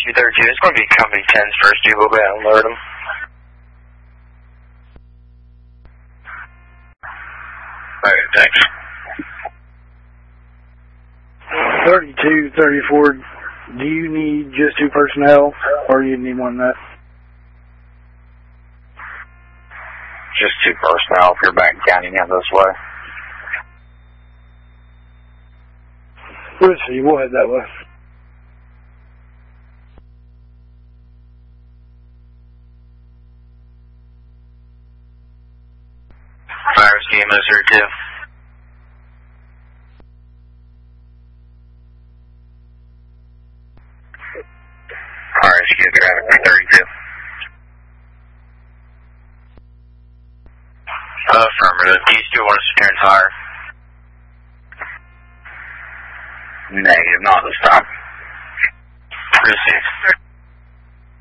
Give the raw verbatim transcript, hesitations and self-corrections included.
two thirty-two, it's going to be Company ten's first due. We'll go ahead and alert them. Alright, thanks. thirty-two, thirty-four, do you need just two personnel, or do you need more than that? Just two personnel if you're back counting out this way. Let's see, we'll head that way. Fire scheme is here too. Alright, you get traffic for thirty-two. Affirmative. Do you still want us to turn tire? Negative, not this time. Received.